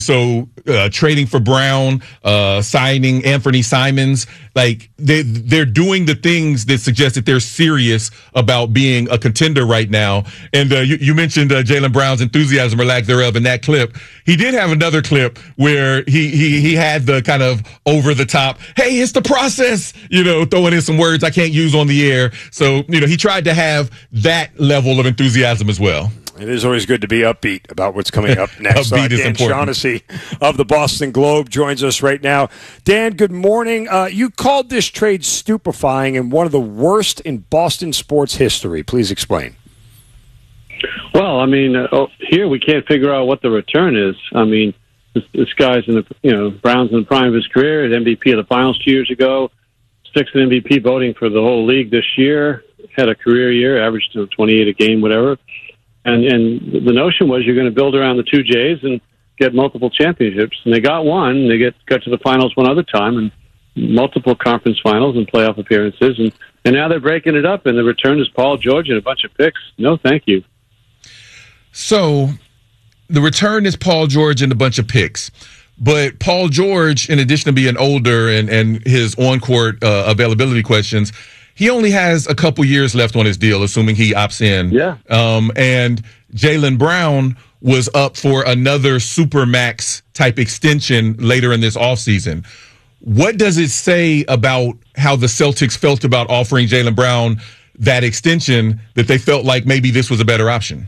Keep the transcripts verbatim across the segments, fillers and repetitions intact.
So uh, trading for Brown, uh, signing Anthony Simons, like they they're doing the things that suggest that they're serious about being a contender right now. And uh, you, you mentioned uh, Jaylen Brown's enthusiasm or lack thereof in that clip. He did have another clip where he he he had the kind of over the top, "Hey, it's the process," you know, throwing in some words I can't use on the air. So you know, he tried to have that level of enthusiasm as well. It is always good to be upbeat about what's coming up next. Upbeat uh, is Dan important. Shaughnessy of the Boston Globe joins us right now. Dan, good morning. Uh, you called this trade stupefying and one of the worst in Boston sports history. Please explain. Well, I mean, uh, oh, here we can't figure out what the return is. I mean, this, this guy's in the, you know, Brown's in the prime of his career, at M V P of the finals two years ago, sixth in M V P voting for the whole league this year, had a career year, averaged you know, twenty-eight a game, whatever. And and the notion was you're going to build around the two J's and get multiple championships. And they got one. They get got to the finals one other time and multiple conference finals and playoff appearances. And, and now they're breaking it up, and the return is Paul George and a bunch of picks. No, thank you. So the return is Paul George and a bunch of picks. But Paul George, in addition to being older and, and his on-court uh, availability questions, he only has a couple years left on his deal, assuming he opts in. Yeah. Um, and Jaylen Brown was up for another Supermax type extension later in this offseason. What does it say about how the Celtics felt about offering Jaylen Brown that extension, that they felt like maybe this was a better option?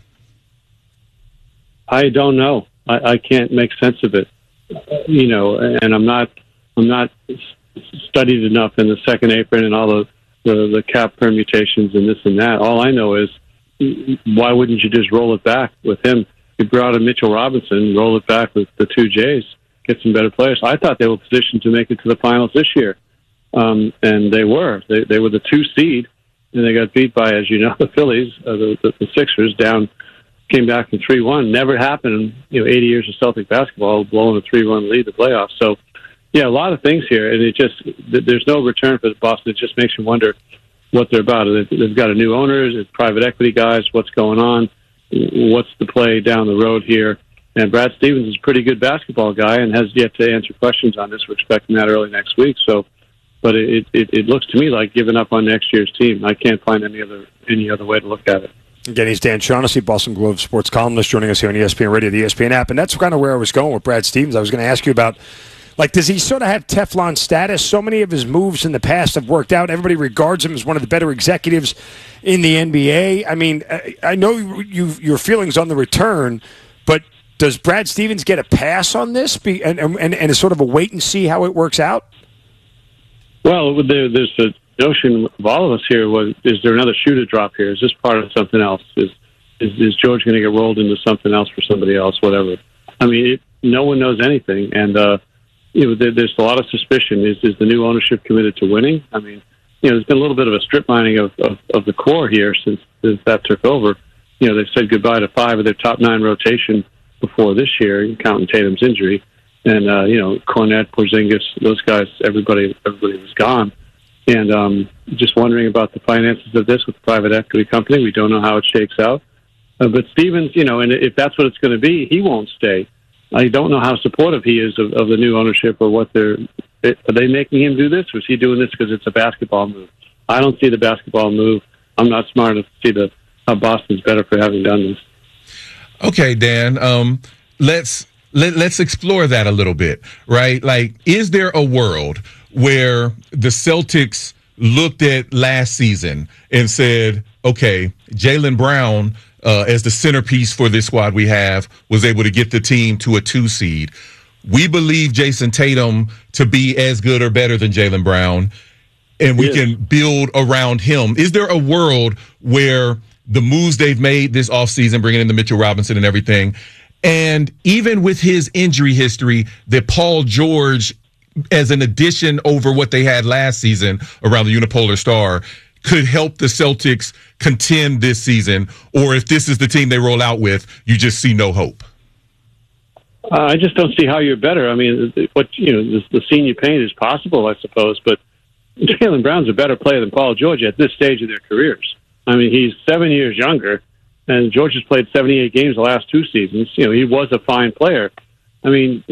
I don't know. I, I can't make sense of it. You know, and I'm not I'm not studied enough in the second apron and all the The, the cap permutations and this and that. All I know is, why wouldn't you just roll it back with him? You brought in Mitchell Robinson, roll it back with the two J's, get some better players. I thought they were positioned to make it to the finals this year, um, and they were. They, they were the two seed, and they got beat by, as you know, the Phillies, uh, the, the, the Sixers, down, came back in three one. Never happened in you know eighty years of Celtic basketball, blowing a three one lead the playoffs. So, yeah, a lot of things here, and it just there's no return for Boston. It just makes you wonder what they're about. They've got a new owner, it's private equity guys. What's going on? What's the play down the road here? And Brad Stevens is a pretty good basketball guy and has yet to answer questions on this. We're expecting that early next week. So, but it it, it looks to me like giving up on next year's team. I can't find any other any other way to look at it. Again, he's Dan Shaughnessy, Boston Globe sports columnist, joining us here on E S P N Radio, the E S P N app. And that's kind of where I was going with Brad Stevens. I was going to ask you about, like, does he sort of have Teflon status? So many of his moves in the past have worked out. Everybody regards him as one of the better executives in the N B A. I mean, I know you, your feelings on the return, but does Brad Stevens get a pass on this Be, and, and, and is sort of a wait and see how it works out? Well, there, there's a notion of all of us here, was, is there another shoe to drop here? Is this part of something else? Is, is, is George going to get rolled into something else for somebody else, whatever? I mean, it, no one knows anything, and uh, you know, there, there's a lot of suspicion. Is, is the new ownership committed to winning? I mean, you know, there's been a little bit of a strip mining of, of, of the core here since, since that took over. You know, they've said goodbye to five of their top nine rotation before this year, counting Tatum's injury. And, uh, you know, Cornette, Porzingis, those guys, everybody everybody was gone. And um, just wondering about the finances of this with the private equity company. We don't know how it shakes out. Uh, but Stevens, you know, and if that's what it's going to be, he won't stay. I don't know how supportive he is of, of the new ownership or what they're... Are they making him do this, or is he doing this because it's a basketball move? I don't see the basketball move. I'm not smart enough to see the how Boston's better for having done this. Okay, Dan, um, let's let, let's explore that a little bit, right? Like, is there a world where the Celtics looked at last season and said, okay, Jaylen Brown, uh, as the centerpiece for this squad we have, was able to get the team to a two seed. We believe Jason Tatum to be as good or better than Jaylen Brown, and we yeah. can build around him. Is there a world where the moves they've made this offseason, bringing in the Mitchell Robinson and everything, and even with his injury history, that Paul George, as an addition over what they had last season around the unipolar star, could help the Celtics contend this season? Or if this is the team they roll out with, you just see no hope? Uh, I just don't see how you're better. I mean, what you know, the, the scene you paint is possible, I suppose, but Jaylen Brown's a better player than Paul George at this stage of their careers. I mean, he's seven years younger, and George has played seventy-eight games the last two seasons. You know, he was a fine player, I mean,